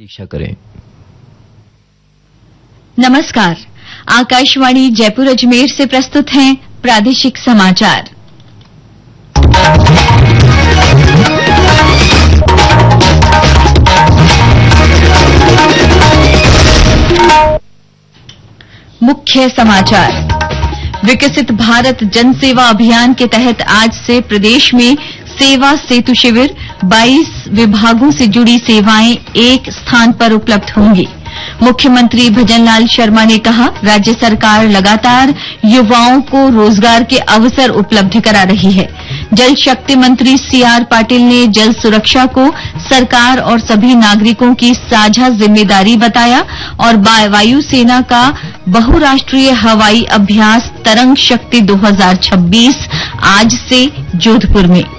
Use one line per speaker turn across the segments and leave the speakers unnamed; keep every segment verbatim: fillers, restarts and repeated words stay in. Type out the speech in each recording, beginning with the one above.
प्रतीक्षा करें।
नमस्कार, आकाशवाणी जयपुर अजमेर से प्रस्तुत हैं प्रादेशिक समाचार। मुख्य समाचार। विकसित भारत जन सेवा अभियान के तहत आज से प्रदेश में सेवा सेतु शिविर, बाईस विभागों से जुड़ी सेवाएं एक स्थान पर उपलब्ध होंगी। मुख्यमंत्री भजनलाल शर्मा ने कहा, राज्य सरकार लगातार युवाओं को रोजगार के अवसर उपलब्ध करा रही है। जल शक्ति मंत्री सी आर पाटिल ने जल सुरक्षा को सरकार और सभी नागरिकों की साझा जिम्मेदारी बताया और वायु सेना का बहुराष्ट्रीय हवाई अभ्यास तरंग शक्ति दो हज़ार छब्बीस आज से जोधपुर में।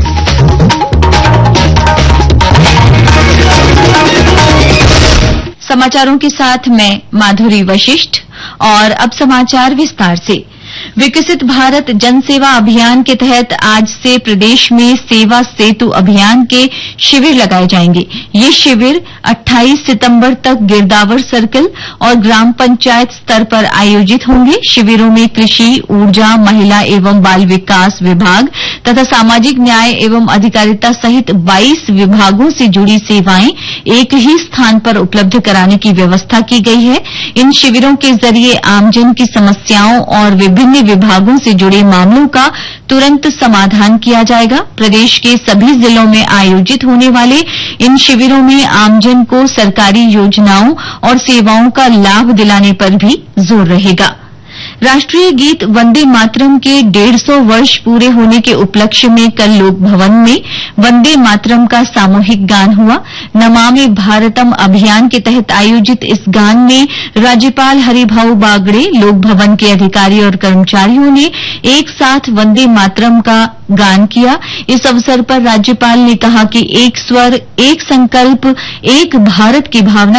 समाचारों के साथ मैं माधुरी वशिष्ठ और अब समाचार विस्तार से। विकसित भारत जन सेवा अभियान के तहत आज से प्रदेश में सेवा सेतु अभियान के शिविर लगाए जाएंगे। ये शिविर अट्ठाईस सितंबर तक गिरदावर सर्कल और ग्राम पंचायत स्तर पर आयोजित होंगे। शिविरों में कृषि, ऊर्जा, महिला एवं बाल विकास विभाग तथा सामाजिक न्याय एवं अधिकारिता सहित बाईस विभागों से जुड़ी सेवाएं एक ही स्थान पर उपलब्ध कराने की व्यवस्था की गई है। इन शिविरों के जरिए आमजन की समस्याओं और विभिन्न विभागों से जुड़े मामलों का तुरंत समाधान किया जाएगा। प्रदेश के सभी जिलों में आयोजित होने वाले इन शिविरों में आमजन को सरकारी योजनाओं और सेवाओं का लाभ दिलाने पर भी जोर रहेगा। राष्ट्रीय गीत वंदे मातरम के डेढ़ सौ वर्ष पूरे होने के उपलक्ष्य में कल लोक भवन में वंदे मातरम का सामूहिक गान हुआ। नमामि भारतम अभियान के तहत आयोजित इस गान में राज्यपाल हरिभाऊ बागड़े, लोक भवन के अधिकारी और कर्मचारियों ने एक साथ वंदे मातरम का गान किया। इस अवसर पर राज्यपाल ने कहा कि एक स्वर, एक संकल्प, एक भारत की भावना